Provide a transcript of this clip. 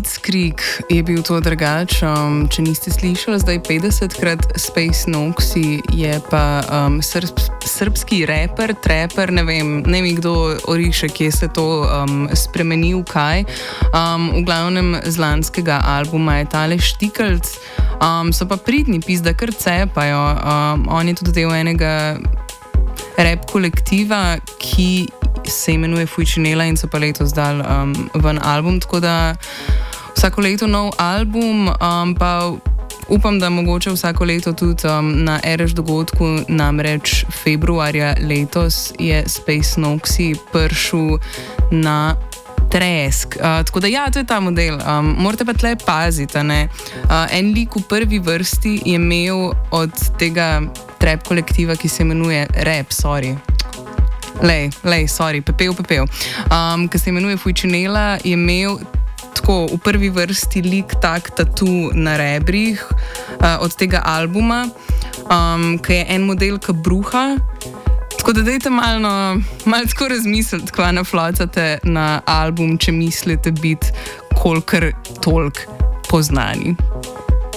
Blitzkrieg je bil to drugače, če niste slišali, zdaj 50krat Space Noxy je pa srbski raper, trapper, ne vem kdo oriše, kje se to spremenil, kaj. V glavnem z lanskega albuma je tale Štikelc, so pa pridni, pizda kar cepajo. On je tudi del enega rap kolektiva, ki se imenuje Fujčinela in so pa letos dali ven album, tako da vsako leto nov album, pa upam, da mogoče vsako leto tudi na RŠ dogodku, namreč februarja letos je Space Noxy prišel na tresk. Tako da ja, to je ta model. Morate pa tle paziti, ne? En lik v prvi vrsti je imel od tega trap kolektiva, ki se imenuje Rap, sorry. Pepel. Ki se imenuje Fujčinela, je imel tako v prvi vrsti lik tak tatu na rebrih od tega albuma, ki je en model ka bruha. Tako da dajte malo tako razmisliti, kva naflocate na album, če mislite biti kolikor toliko poznani.